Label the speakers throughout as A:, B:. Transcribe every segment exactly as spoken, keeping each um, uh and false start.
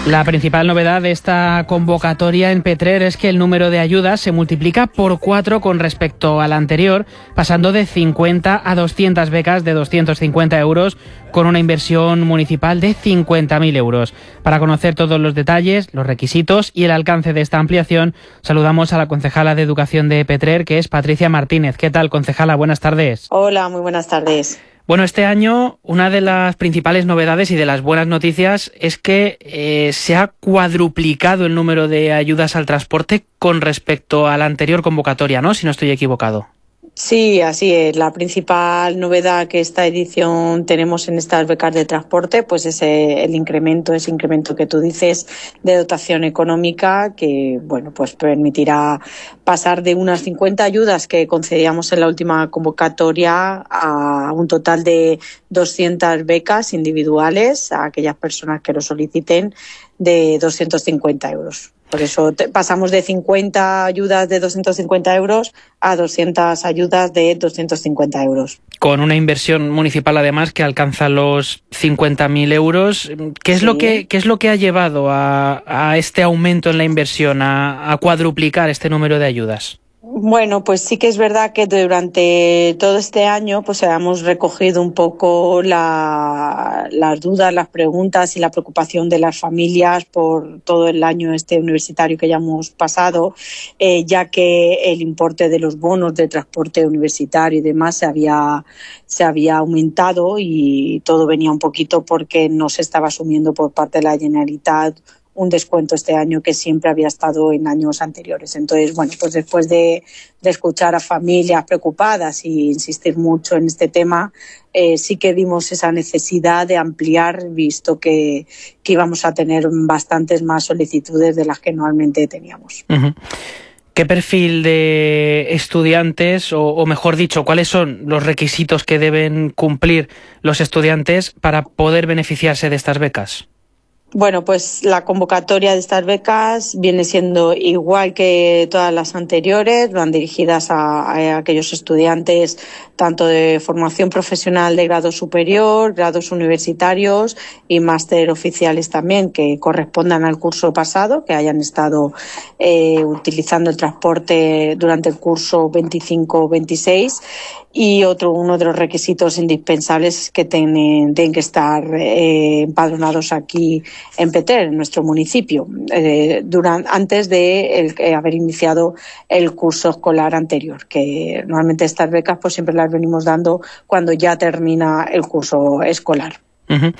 A: La principal novedad de esta convocatoria en Petrer es que el número de ayudas se multiplica por cuatro con respecto a la anterior, pasando de cincuenta a doscientas becas de doscientos cincuenta euros con una inversión municipal de cincuenta mil euros. Para conocer todos los detalles, los requisitos y el alcance de esta ampliación, saludamos a la concejala de Educación de Petrer, que es Patricia Martínez. ¿Qué tal, concejala? Buenas tardes.
B: Hola, muy buenas tardes.
A: Bueno, este año una de las principales novedades y de las buenas noticias es que eh, se ha cuadruplicado el número de ayudas al transporte con respecto a la anterior convocatoria, ¿no? Si no estoy equivocado.
B: Sí, así es. La principal novedad que esta edición tenemos en estas becas de transporte, pues es el incremento, ese incremento que tú dices de dotación económica, que bueno, pues permitirá pasar de unas cincuenta ayudas que concedíamos en la última convocatoria a un total de doscientas becas individuales a aquellas personas que lo soliciten de doscientos cincuenta euros. Por eso te, pasamos de cincuenta ayudas de doscientos cincuenta euros a doscientas ayudas de doscientos cincuenta euros.
A: Con una inversión municipal, además, que alcanza los cincuenta mil euros. ¿Qué es, sí. lo que, qué es lo que ha llevado a, a este aumento en la inversión, a, a cuadruplicar este número de ayudas?
B: Bueno, pues sí que es verdad que durante todo este año pues hemos recogido un poco la, las dudas, las preguntas y la preocupación de las familias por todo el año este universitario que ya hemos pasado, eh, ya que el importe de los bonos de transporte universitario y demás se había, se había aumentado y todo venía un poquito porque no se estaba asumiendo por parte de la Generalitat un descuento este año que siempre había estado en años anteriores. Entonces, bueno, pues después de, de escuchar a familias preocupadas y insistir mucho en este tema, eh, sí que vimos esa necesidad de ampliar, visto que, que íbamos a tener bastantes más solicitudes de las que normalmente teníamos.
A: Uh-huh. ¿Qué perfil de estudiantes, o, o mejor dicho, cuáles son los requisitos que deben cumplir los estudiantes para poder beneficiarse de estas becas?
B: Bueno, pues la convocatoria de estas becas viene siendo igual que todas las anteriores, van dirigidas a, a aquellos estudiantes tanto de formación profesional de grado superior, grados universitarios y máster oficiales también, que correspondan al curso pasado, que hayan estado eh, utilizando el transporte durante el curso veinticinco veintiséis. Y otro, uno de los requisitos indispensables es que tienen, tienen que estar eh, empadronados aquí en Petrer, en nuestro municipio, eh, durante, antes de el, eh, haber iniciado el curso escolar anterior, que normalmente estas becas pues siempre las venimos dando cuando ya termina el curso escolar.
A: Uh-huh.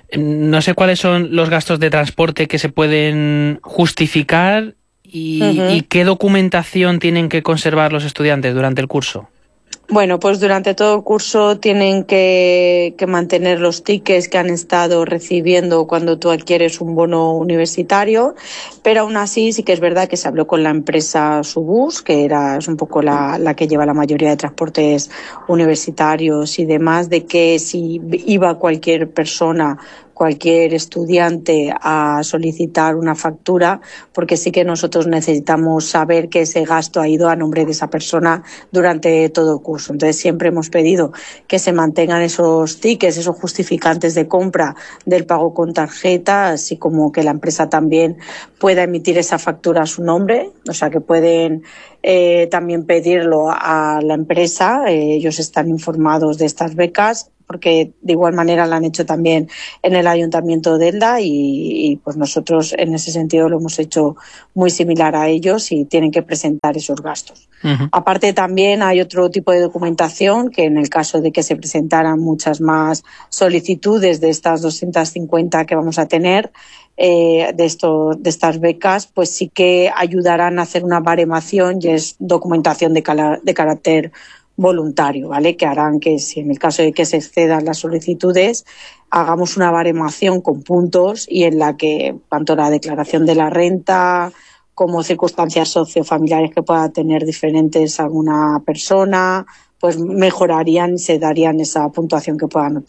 A: No sé cuáles son los gastos de transporte que se pueden justificar y, uh-huh. y qué documentación tienen que conservar los estudiantes durante el curso.
B: Bueno, pues durante todo el curso tienen que, que mantener los tickets que han estado recibiendo cuando tú adquieres un bono universitario, pero aún así sí que es verdad que se habló con la empresa Subus, que era es un poco la, la que lleva la mayoría de transportes universitarios y demás, de que si iba cualquier persona, cualquier estudiante a solicitar una factura, porque sí que nosotros necesitamos saber que ese gasto ha ido a nombre de esa persona durante todo el curso. Entonces siempre hemos pedido que se mantengan esos tickets, esos justificantes de compra del pago con tarjeta, así como que la empresa también pueda emitir esa factura a su nombre, o sea que pueden eh, también pedirlo a la empresa, eh, ellos están informados de estas becas, porque de igual manera la han hecho también en el Ayuntamiento de Elda y, y pues nosotros en ese sentido lo hemos hecho muy similar a ellos y tienen que presentar esos gastos. Uh-huh. Aparte también hay otro tipo de documentación que en el caso de que se presentaran muchas más solicitudes de estas doscientas cincuenta que vamos a tener, eh, de, esto, de estas becas, pues sí que ayudarán a hacer una baremación y es documentación de, cala, de carácter voluntario, ¿vale? Que harán que si en el caso de que se excedan las solicitudes hagamos una baremación con puntos y en la que tanto la declaración de la renta como circunstancias sociofamiliares que pueda tener diferentes alguna persona, pues mejorarían y se darían esa puntuación que puedan obtener.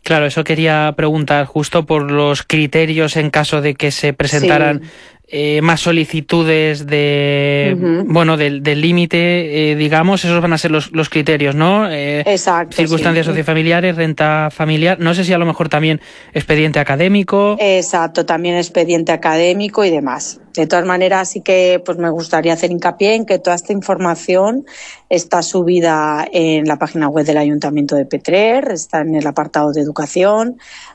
A: Claro, eso quería preguntar, justo por los criterios en caso de que se presentaran sí. eh, más solicitudes de uh-huh. bueno del límite, eh, digamos, esos van a ser los, los criterios, ¿no? Eh,
B: Exacto.
A: Circunstancias sí. sociofamiliares, renta familiar, no sé si a lo mejor también expediente académico.
B: Exacto, también expediente académico y demás. De todas maneras, sí que pues me gustaría hacer hincapié en que toda esta información está subida en la página web del Ayuntamiento de Petrer, está en el apartado de educación.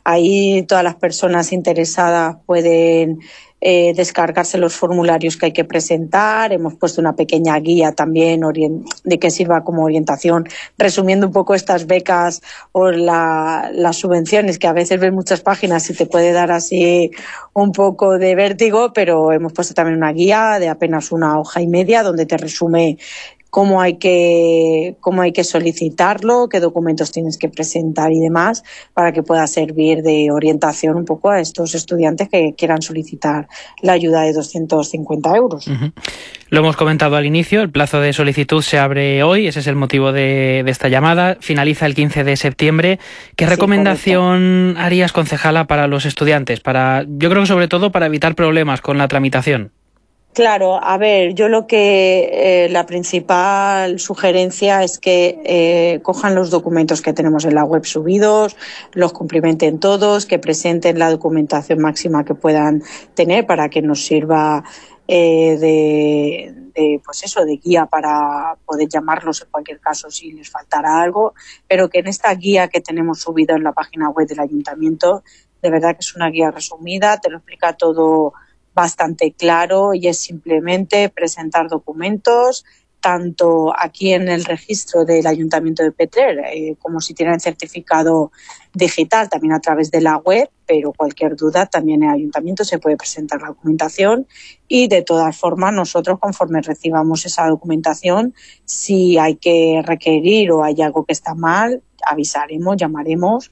B: Ahí todas las personas interesadas pueden eh, descargarse los formularios que hay que presentar. Hemos puesto una pequeña guía también orient- de que sirva como orientación, resumiendo un poco estas becas o la, las subvenciones, que a veces ves muchas páginas y te puede dar así un poco de vértigo, pero hemos puesto también una guía de apenas una hoja y media donde te resume cómo hay que cómo hay que solicitarlo, qué documentos tienes que presentar y demás, para que pueda servir de orientación un poco a estos estudiantes que quieran solicitar la ayuda de doscientos cincuenta euros.
A: Uh-huh. Lo hemos comentado al inicio, el plazo de solicitud se abre hoy, ese es el motivo de, de esta llamada, finaliza el quince de septiembre. ¿Qué sí, recomendación correcto. harías, concejala, para los estudiantes? Para, yo creo que sobre todo para evitar problemas con la tramitación.
B: Claro, a ver, yo lo que eh, la principal sugerencia es que eh, cojan los documentos que tenemos en la web subidos, los cumplimenten todos, que presenten la documentación máxima que puedan tener para que nos sirva eh, de, de, pues eso, de guía para poder llamarlos en cualquier caso si les faltara algo, pero que en esta guía que tenemos subida en la página web del Ayuntamiento, de verdad que es una guía resumida, te lo explica todo bastante claro y es simplemente presentar documentos, tanto aquí en el registro del Ayuntamiento de Petrer eh, como si tienen certificado digital también a través de la web, pero cualquier duda también en el Ayuntamiento se puede presentar la documentación y de todas formas nosotros conforme recibamos esa documentación, si hay que requerir o hay algo que está mal, avisaremos, llamaremos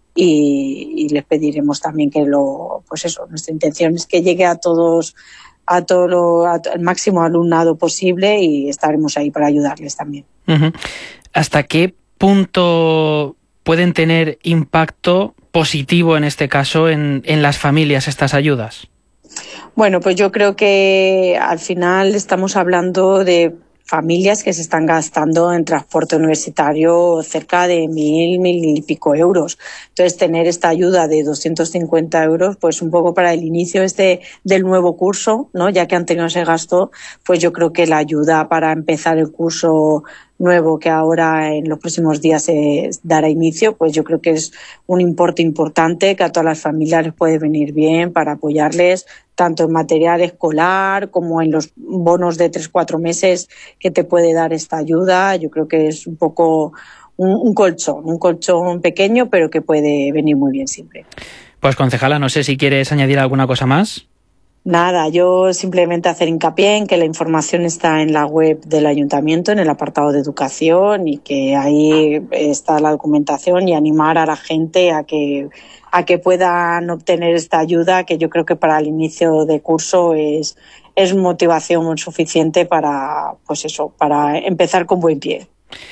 B: Y, y les pediremos también que lo, pues eso, nuestra intención es que llegue a todos, a todo lo, a, al máximo alumnado posible y estaremos ahí para ayudarles también.
A: Uh-huh. ¿Hasta qué punto pueden tener impacto positivo en este caso en, en las familias estas ayudas?
B: Bueno, pues yo creo que al final estamos hablando de familias que se están gastando en transporte universitario cerca de mil, mil y pico euros. Entonces, tener esta ayuda de doscientos cincuenta euros, pues un poco para el inicio este del nuevo curso, ¿no? Ya que han tenido ese gasto, pues yo creo que la ayuda para empezar el curso nuevo que ahora en los próximos días se dará inicio, pues yo creo que es un importe importante que a todas las familias les puede venir bien para apoyarles tanto en material escolar como en los bonos de tres, cuatro meses que te puede dar esta ayuda. Yo creo que es un poco un, un colchón, un colchón pequeño, pero que puede venir muy bien siempre.
A: Pues concejala, no sé si quieres añadir alguna cosa más.
B: Nada, yo simplemente hacer hincapié en que la información está en la web del Ayuntamiento, en el apartado de educación, y que ahí está la documentación, y animar a la gente a que a que puedan obtener esta ayuda, que yo creo que para el inicio de curso es es motivación suficiente para, pues eso, para empezar con buen pie.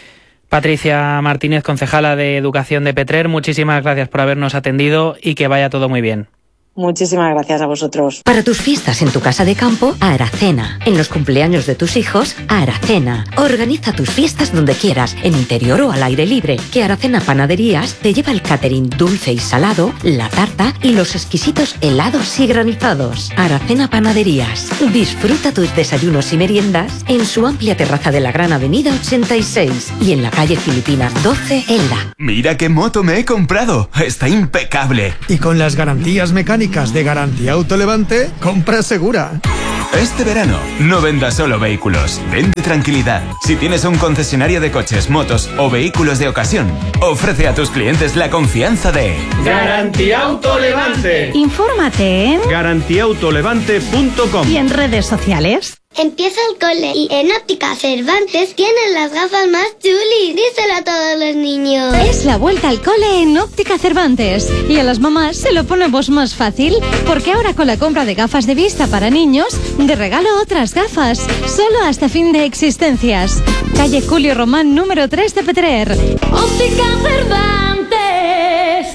A: Patricia Martínez, concejala de Educación de Petrer, muchísimas gracias por habernos atendido y que vaya todo muy bien.
B: Muchísimas gracias a vosotros.
C: Para tus fiestas en tu casa de campo, Aracena. En los cumpleaños de tus hijos, Aracena. Organiza tus fiestas donde quieras, en interior o al aire libre. Que Aracena Panaderías te lleva el catering dulce y salado, la tarta y los exquisitos helados y granizados. Aracena Panaderías. Disfruta tus desayunos y meriendas en su amplia terraza de la Gran Avenida ochenta y seis y en la calle Filipinas doce, Elda.
D: Mira qué moto me he comprado. Está impecable.
E: Y con las garantías mecánicas de Garantía Autolevante, compra segura.
D: Este verano, no vendas solo vehículos, vende tranquilidad. Si tienes un concesionario de coches, motos o vehículos de ocasión, ofrece a tus clientes la confianza de
F: Garantía Autolevante.
G: Infórmate en
F: garantía autolevante punto com
G: y en redes sociales.
H: Empieza el cole y en Óptica Cervantes tienen las gafas más chulis. Díselo a todos los niños.
G: Es la vuelta al cole en Óptica Cervantes. Y a las mamás se lo ponemos más fácil, porque ahora con la compra de gafas de vista para niños, de regalo otras gafas, solo hasta fin de existencias. Calle Julio Román número tres de Petrer.
I: Óptica Cervantes.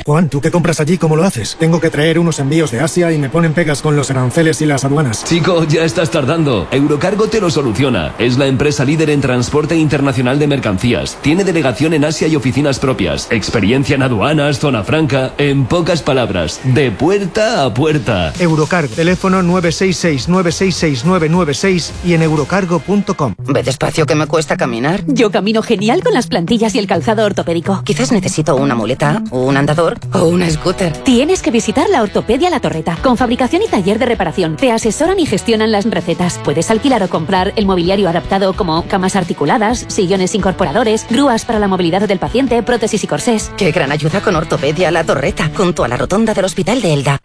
E: Juan, ¿tú qué compras allí? ¿Cómo lo haces? Tengo que traer unos envíos de Asia y me ponen pegas con los aranceles y las aduanas.
I: Chico, ya estás tardando. Eurocargo te lo soluciona. Es la empresa líder en transporte internacional de mercancías. Tiene delegación en Asia y oficinas propias. Experiencia en aduanas, zona franca. En pocas palabras, de puerta a puerta.
E: Eurocargo. Teléfono nueve seis seis, nueve seis seis, nueve nueve seis y en eurocargo punto com.
J: Ve despacio que me cuesta caminar.
K: Yo camino genial con las plantillas y el calzado ortopédico.
J: Quizás necesito una muleta, un andador o una scooter.
K: Tienes que visitar la Ortopedia La Torreta, con fabricación y taller de reparación. Te asesoran y gestionan las recetas. Puedes alquilar o comprar el mobiliario adaptado como camas articuladas, sillones incorporadores, grúas para la movilidad del paciente, prótesis y corsés.
J: Qué gran ayuda con Ortopedia La Torreta, junto a la rotonda del Hospital de Elda.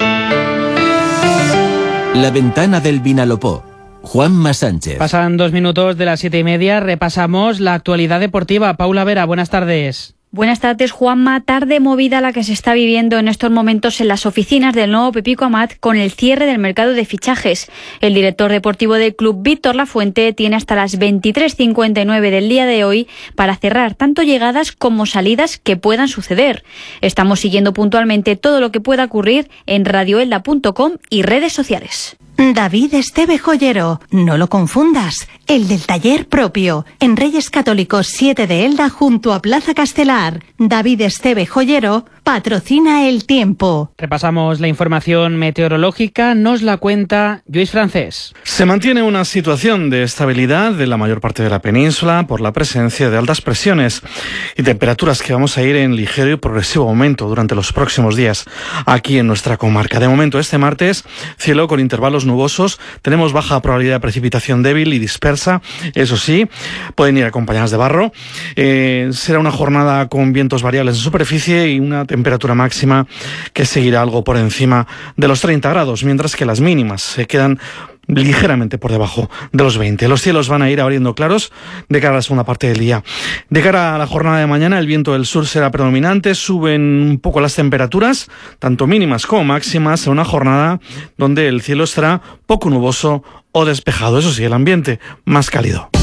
L: La ventana del Vinalopó. Juanma Sánchez.
A: Pasan dos minutos de las siete y media. Repasamos la actualidad deportiva. Paula Vera, buenas tardes.
M: Buenas tardes, Juanma. Tarde movida la que se está viviendo en estos momentos en las oficinas del nuevo Pepico Amat con el cierre del mercado de fichajes. El director deportivo del club, Víctor Lafuente, tiene hasta las veintitrés cincuenta y nueve del día de hoy para cerrar tanto llegadas como salidas que puedan suceder. Estamos siguiendo puntualmente todo lo que pueda ocurrir en radioelda punto com y redes sociales.
N: David Esteve Joyero, no lo confundas, el del taller propio, en Reyes Católicos siete de Elda junto a Plaza Castelar. David Esteve Joyero patrocina el tiempo.
A: Repasamos la información meteorológica, nos la cuenta Lluís Francés.
O: Se mantiene una situación de estabilidad en la mayor parte de la península por la presencia de altas presiones y temperaturas que vamos a ir en ligero y progresivo aumento durante los próximos días aquí en nuestra comarca. De momento, este martes, cielo con intervalos nubosos, tenemos baja probabilidad de precipitación débil y dispersa, eso sí, pueden ir acompañadas de barro. Eh, será una jornada con vientos variables en superficie y una temperatura máxima que seguirá algo por encima de los treinta grados, mientras que las mínimas se quedan ligeramente por debajo de los veinte. Los cielos van a ir abriendo claros de cara a la segunda parte del día. De cara a la jornada de mañana, el viento del sur será predominante, suben un poco las temperaturas, tanto mínimas como máximas, en una jornada donde el cielo estará poco nuboso o despejado. Eso sí, el ambiente más cálido.